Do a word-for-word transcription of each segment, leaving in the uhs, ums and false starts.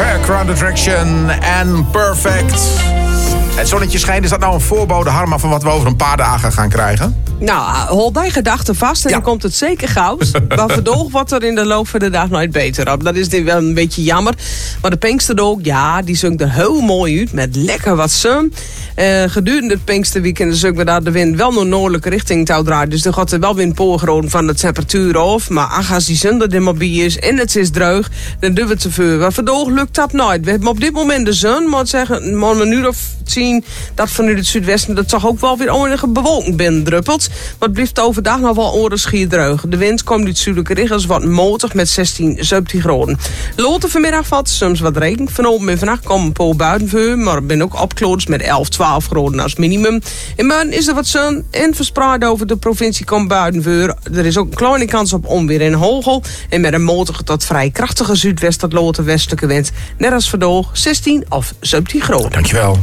Fair Ground Attraction en Perfect. Het zonnetje schijnt, is dat nou een voorbode, Harma, van wat we over een paar dagen gaan krijgen? Nou, hold die gedachten vast en ja. Dan komt het zeker gauw. Maar verdoog wordt er in de loop van de dag nooit beter op. Dat is wel een beetje jammer. Maar de Pinksterdag, ja, die zungt er heel mooi uit. Met lekker wat zon. Uh, gedurende het Pinksterweekend zungt we dat de wind wel naar noordelijke richting touw draait. Dus dan gaat er wel weer een poorgroot van de temperatuur af. Maar als die zon er maar bij is en het is droog, dan doen we het te veel. Maar verdoog lukt dat nooit. We hebben op dit moment de zon, maar zeggen, maar een uur of zien dat vanuit het zuidwesten dat toch ook wel weer onwenige bewolking binnendruppelt. Maar het blijft overdag nog wel oorenschier droog. De wind komt uit zuidelijke richting wat motig met zestien, zeventien graden. Later vanmiddag valt soms wat regen. Vanochtend en vannacht komen een paar buitenvuur, maar er ben ook opkloders met elf, twaalf graden als minimum. In morgen is er wat zon en verspreid over de provincie komt buitenvuur. Er is ook een kleine kans op onweer en hagel. En met een motige tot vrij krachtige zuidwest tot later westelijke wind. Net als vandaag zestien of zeventien graden. Dankjewel.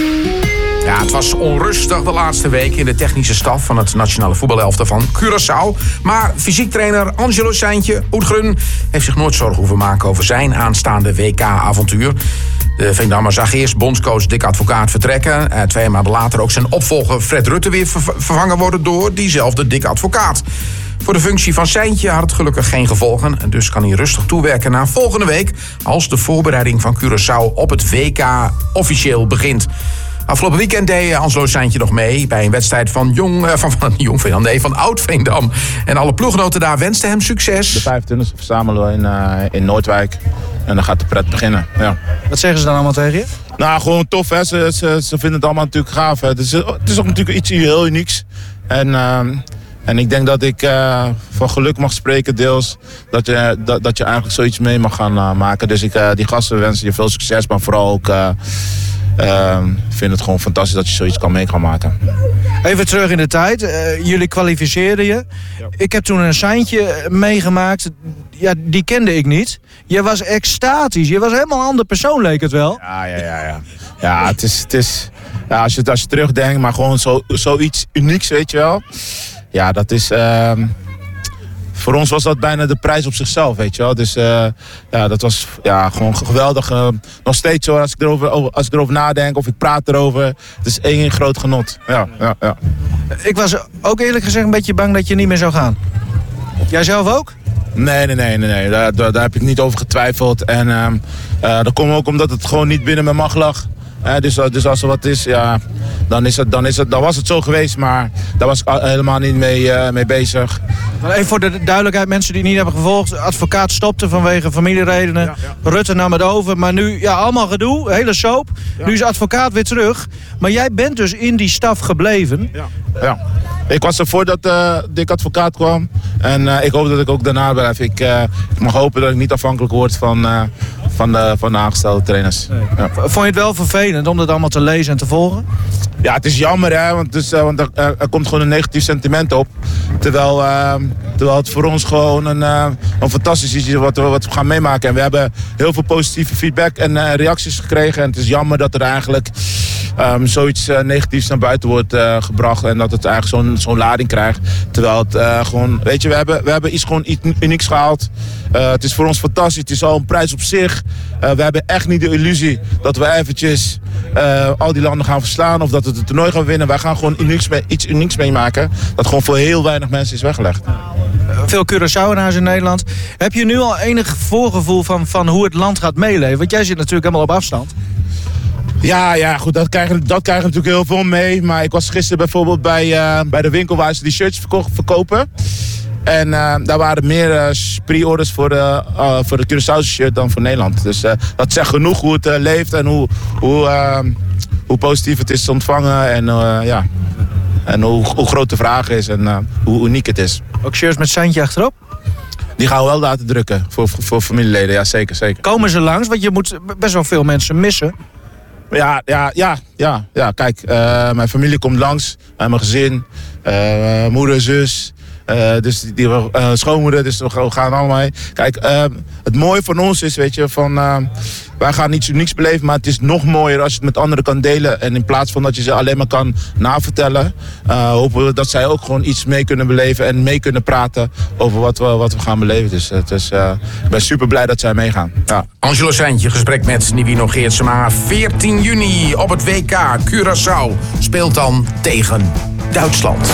Ja, het was onrustig de laatste week in de technische staf van het nationale voetbalelftal van Curaçao. Maar fysiek trainer Angelo Seintje Oetgrun heeft zich nooit zorgen hoeven maken over zijn aanstaande W K-avontuur. De Veendammer zag eerst bondscoach Dick Advocaat vertrekken. Uh, twee maanden later ook zijn opvolger Fred Rutte weer ver- vervangen worden door diezelfde Dick Advocaat. Voor de functie van Seintje had het gelukkig geen gevolgen. En dus kan hij rustig toewerken naar volgende week, als de voorbereiding van Curaçao op het W K officieel begint. Afgelopen weekend deed Angelo Seintje nog mee bij een wedstrijd van Jong, van, van, Jong Veendam, nee, van Oud Veendam. En alle ploeggenoten daar wensten hem succes. De vijfentwintigste verzamelen we in, uh, in Noordwijk. En dan gaat de pret beginnen. Ja. Wat zeggen ze dan allemaal tegen je? Nou, gewoon tof, hè. Ze, ze, ze vinden het allemaal natuurlijk gaaf. Hè. Het, is, het is ook natuurlijk iets heel unieks. En, uh, en ik denk dat ik uh, van geluk mag spreken deels. Dat je, dat, dat je eigenlijk zoiets mee mag gaan uh, maken. Dus ik, uh, die gasten wensen je veel succes, maar vooral ook... Uh, Uh, ik vind het gewoon fantastisch dat je zoiets kan mee gaan maken. Even terug in de tijd. Uh, jullie kwalificeerden je. Ja. Ik heb toen een Seintje meegemaakt. Ja, die kende ik niet. Je was extatisch. Je was helemaal een ander persoon, leek het wel. Ja, ja, ja. Ja, ja het is... Het is ja, als, je, als je terugdenkt, maar gewoon zo, zoiets unieks, weet je wel. Ja, dat is... Uh, Voor ons was dat bijna de prijs op zichzelf, weet je wel. Dus uh, ja, dat was ja, gewoon geweldig. Uh, nog steeds zo, als ik, erover, als ik erover nadenk of ik praat erover. Het is één groot genot. Ja, ja, ja. Ik was ook eerlijk gezegd een beetje bang dat je niet meer zou gaan. Jij zelf ook? Nee, nee, nee, nee. nee. Daar, daar, daar heb ik niet over getwijfeld. En uh, uh, dat komt ook omdat het gewoon niet binnen mijn macht lag. Uh, dus, dus als er wat is, ja, dan, is het, dan, is het, dan was het zo geweest, maar daar was ik helemaal niet mee, uh, mee bezig. Even voor de duidelijkheid, mensen die het niet hebben gevolgd. De advocaat stopte vanwege familieredenen. Ja, ja. Rutte nam het over, maar nu, ja, allemaal gedoe, hele soap. Ja. Nu is de advocaat weer terug. Maar jij bent dus in die staf gebleven. Ja, ja. Ik was er voordat uh, Dick Advocaat kwam. En uh, ik hoop dat ik ook daarna blijf. Ik, uh, ik mag hopen dat ik niet afhankelijk word van, uh, van, de, van de aangestelde trainers. Nee. Ja. Vond je het wel vervelend om dat allemaal te lezen en te volgen? Ja, het is jammer, hè, want, het is, uh, want er, uh, er komt gewoon een negatief sentiment op. Terwijl, uh, terwijl het voor ons gewoon een, uh, een fantastisch is wat we, wat we gaan meemaken. En we hebben heel veel positieve feedback en uh, reacties gekregen. En het is jammer dat er eigenlijk um, zoiets uh, negatiefs naar buiten wordt uh, gebracht. En dat het eigenlijk zo'n zo'n lading krijgt. Terwijl het uh, gewoon, weet je, we hebben, we hebben iets gewoon iets unieks gehaald. Uh, het is voor ons fantastisch. Het is al een prijs op zich. Uh, we hebben echt niet de illusie dat we eventjes uh, al die landen gaan verslaan. Of dat we het toernooi gaan winnen. Wij gaan gewoon unieks mee, iets unieks meemaken. Dat gewoon voor heel weinig mensen is weggelegd. Veel Curaçaoënaars in Nederland. Heb je nu al enig voorgevoel van, van hoe het land gaat meeleven? Want jij zit natuurlijk helemaal op afstand. Ja, ja, goed, dat krijgen, dat krijgen natuurlijk heel veel mee. Maar ik was gisteren bijvoorbeeld bij, uh, bij de winkel waar ze die shirts verko- verkopen. En uh, daar waren meer uh, pre-orders voor de, uh, voor de Curaçaose shirt dan voor Nederland. Dus uh, dat zegt genoeg hoe het uh, leeft en hoe, hoe, uh, hoe positief het is te ontvangen. En, uh, ja. en hoe, hoe groot de vraag is en uh, hoe uniek het is. Ook shirts met Seintje achterop? Die gaan we wel laten drukken voor, voor familieleden, ja zeker, zeker. Komen ze langs? Want je moet best wel veel mensen missen. Ja, ja, ja, ja, ja. Kijk, uh, mijn familie komt langs, uh, mijn gezin, uh, moeder, zus. Uh, dus die, die uh, schoonmoeder, dus we gaan allemaal mee. Kijk, uh, het mooie van ons is, weet je, van... Uh, wij gaan niets unieks beleven, maar het is nog mooier als je het met anderen kan delen. En in plaats van dat je ze alleen maar kan navertellen, uh, hopen we dat zij ook gewoon iets mee kunnen beleven en mee kunnen praten over wat we, wat we gaan beleven. Dus het is, uh, ik ben super blij dat zij meegaan. Ja. Angelo Seintje, gesprek met Nivino Geertsema. veertien juni op het W K. Curaçao speelt dan tegen Duitsland.